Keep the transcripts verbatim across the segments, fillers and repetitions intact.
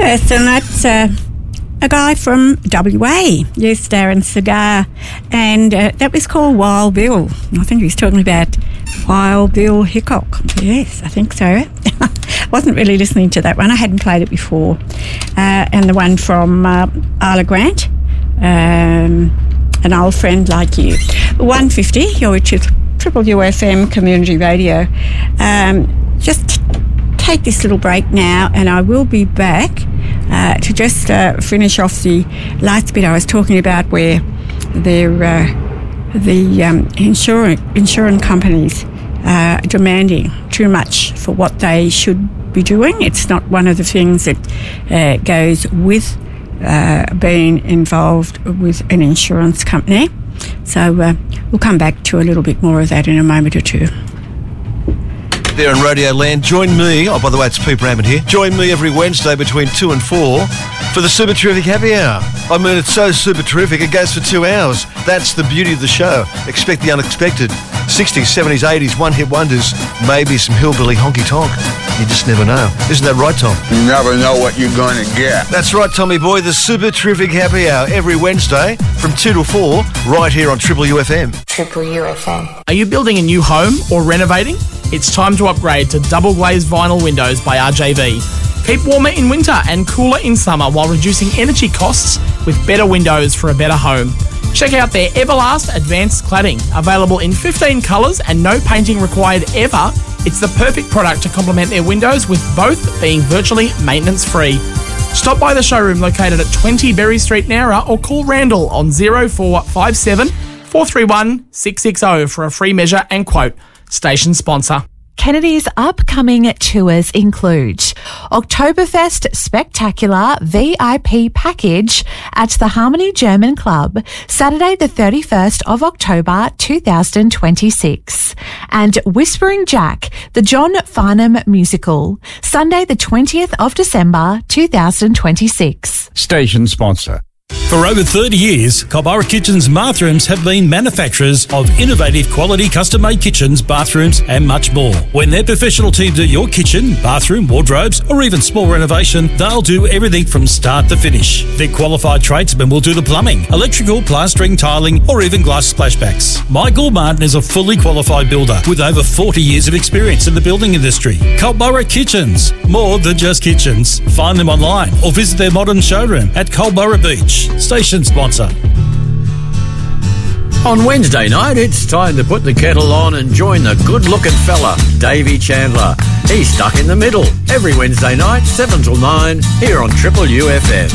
Yes, and that's uh, a guy from W A. Yes, Darren Cigar. And uh, that was called Wild Bill. I think he was talking about Wild Bill Hickok. Yes, I think so. Wasn't really listening to that one. I hadn't played it before. Uh, and the one from uh, Isla Grant, um, An Old Friend Like You. one fifty, you're with Triple U F M Community Radio. Um, just take this little break now, and I will be back uh, to just uh, finish off the last bit I was talking about, where they're, uh, the um, insurance, insurance companies are demanding too much for what they should be doing. It's not one of the things that uh, goes with uh, being involved with an insurance company. So uh, we'll come back to a little bit more of that in a moment or two. There in Radio Land, join me, oh by the way it's Pete Raymond here, join me every Wednesday between two and four for the Super Terrific Happy Hour. I mean, it's so super terrific, it goes for two hours. That's the beauty of the show. Expect the unexpected. sixties, seventies, eighties, one-hit wonders, maybe some hillbilly honky-tonk. You just never know. Isn't that right, Tom? You never know what you're going to get. That's right, Tommy boy, the Super Terrific Happy Hour every Wednesday from two to four right here on Triple U F M. Triple U F M. Are you building a new home or renovating? It's time to upgrade to double glazed vinyl windows by R J V. Keep warmer in winter and cooler in summer while reducing energy costs with better windows for a better home. Check out their Everlast Advanced Cladding, available in fifteen colours and no painting required ever. It's the perfect product to complement their windows, with both being virtually maintenance free. Stop by the showroom located at twenty Berry Street, Nowra, or call Randall on zero four five seven, four three one, six six zero for a free measure and quote. Station sponsor. Kennedy's upcoming tours include Oktoberfest Spectacular V I P Package at the Harmony German Club, Saturday the thirty-first of October two thousand twenty-six, and Whispering Jack, the John Farnham Musical, Sunday the twentieth of December two thousand twenty-six. Station sponsor. For over thirty years, Culburra Kitchens Bathrooms have been manufacturers of innovative quality custom-made kitchens, bathrooms and much more. When their professional team do your kitchen, bathroom, wardrobes or even small renovation, they'll do everything from start to finish. Their qualified tradesmen will do the plumbing, electrical, plastering, tiling or even glass splashbacks. Michael Martin is a fully qualified builder with over forty years of experience in the building industry. Culburra Kitchens, more than just kitchens. Find them online or visit their modern showroom at Culburra Beach. Station sponsor. On Wednesday night, it's time to put the kettle on and join the good-looking fella, Davey Chandler. He's stuck in the middle. Every Wednesday night, seven till nine, here on Triple U F M.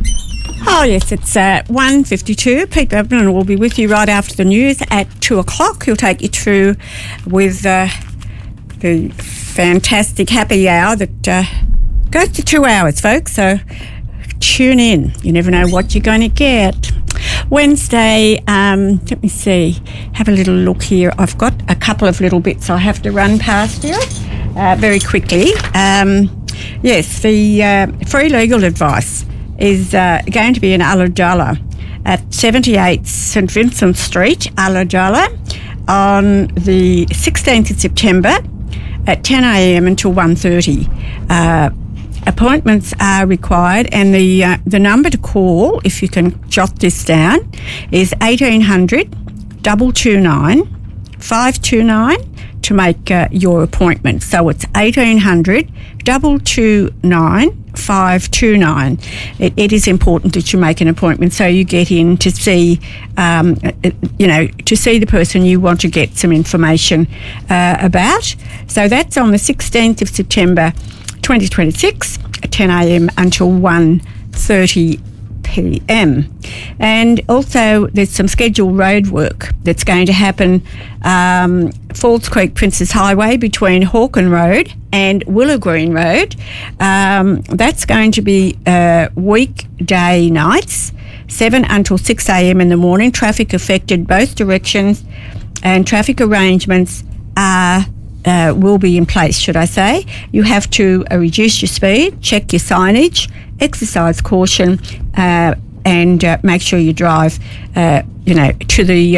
Oh, yes, it's uh, one fifty-two. Pete Bevan will be with you right after the news at two o'clock. He'll take you through with uh, the fantastic happy hour that uh, goes to two hours, folks, so tune in. You never know what you're going to get. Wednesday, um, let me see, have a little look here. I've got a couple of little bits I have to run past you uh, very quickly. Um, yes, the uh, free legal advice is uh, going to be in Ulladulla at seventy-eight St Vincent Street, Ulladulla, on the sixteenth of September at ten a.m. until one thirty. Uh, Appointments are required, and the uh, the number to call, if you can jot this down, is eighteen hundred, two two nine, five two nine to make uh, your appointment. So it's eighteen hundred, two two nine, five two nine. It, it is important that you make an appointment so you get in to see, um, you know, to see the person you want to get some information uh, about. So that's on the sixteenth of September twenty twenty-six, ten a.m. until one thirty p.m. And also there's some scheduled road work that's going to happen um, Falls Creek Princes Highway between Hawken Road and Willow Green Road. Um, that's going to be uh, weekday nights, seven until six a.m. in the morning. Traffic affected both directions, and traffic arrangements are Uh, will be in place, should I say. You have to uh, reduce your speed, check your signage, exercise caution, uh, and uh, make sure you drive, uh, you know, to the